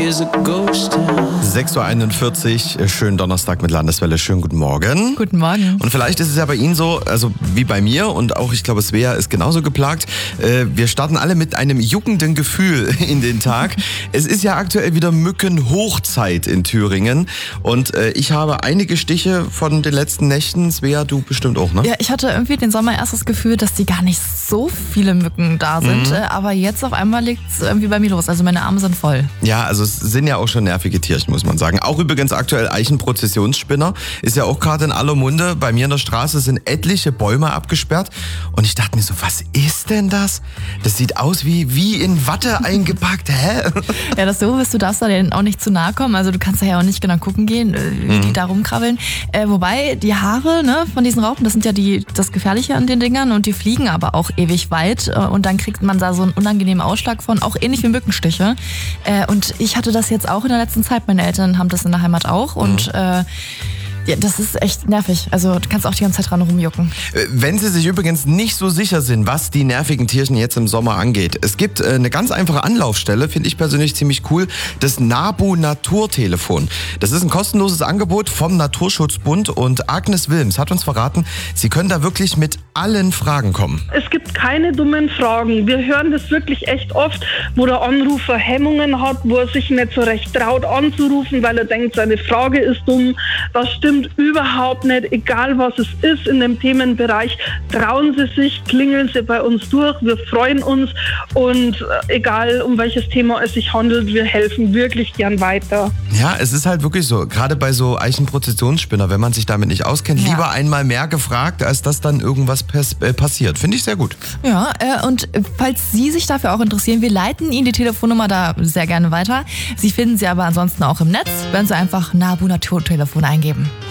is a ghost town. 6.41 Uhr, schönen Donnerstag mit Landeswelle, schönen guten Morgen. Guten Morgen. Und vielleicht ist es ja bei Ihnen so, also wie bei mir und auch, ich glaube, Svea ist genauso geplagt. Wir starten alle mit einem juckenden Gefühl in den Tag. Es ist ja aktuell wieder Mückenhochzeit in Thüringen und ich habe einige Stiche von den letzten Nächten. Svea, du bestimmt auch, ne? Ja, ich hatte irgendwie den Sommer erst das Gefühl, dass die gar nicht so viele Mücken da sind, aber jetzt auf einmal liegt es irgendwie bei mir los. Also meine Arme sind voll. Ja, also es sind ja auch schon nervige Tierchen, muss man sagen. Auch übrigens aktuell Eichenprozessionsspinner. Ist ja auch gerade in aller Munde. Bei mir in der Straße sind etliche Bäume abgesperrt. Und ich dachte mir so, was ist denn das? Das sieht aus wie in Watte eingepackt. Hä? Ja, das Doofe ist, du darfst da denen auch nicht zu nahe kommen. Also du kannst da ja auch nicht genau gucken gehen, wie die da rumkrabbeln. Wobei die Haare, ne, von diesen Raupen, das sind ja das Gefährliche an den Dingern. Und die fliegen aber auch ewig weit. Und dann kriegt man da so einen unangenehmen Ausschlag von, auch ähnlich wie Mückenstiche. Und ich hatte das jetzt auch in der letzten Zeit. Meine Eltern haben das in der Heimat auch. Und ja, das ist echt nervig. Also du kannst auch die ganze Zeit dran rumjucken. Wenn Sie sich übrigens nicht so sicher sind, was die nervigen Tierchen jetzt im Sommer angeht, es gibt eine ganz einfache Anlaufstelle, finde ich persönlich ziemlich cool, das NABU Naturtelefon. Das ist ein kostenloses Angebot vom Naturschutzbund und Agnes Wilms hat uns verraten, Sie können da wirklich mit allen Fragen kommen. Es gibt keine dummen Fragen. Wir hören das wirklich echt oft, wo der Anrufer Hemmungen hat, wo er sich nicht so recht traut anzurufen, weil er denkt, seine Frage ist dumm. Das stimmt überhaupt nicht. Egal was es ist in dem Themenbereich, trauen Sie sich, klingeln Sie bei uns durch. Wir freuen uns und egal um welches Thema es sich handelt, wir helfen wirklich gern weiter. Ja, es ist halt wirklich so, gerade bei so Eichenprozessionsspinner, wenn man sich damit nicht auskennt, lieber einmal mehr gefragt, als dass dann irgendwas passiert. Finde ich sehr gut. Ja, und falls Sie sich dafür auch interessieren, wir leiten Ihnen die Telefonnummer da sehr gerne weiter. Sie finden sie aber ansonsten auch im Netz, wenn Sie einfach NABU Naturtelefon eingeben.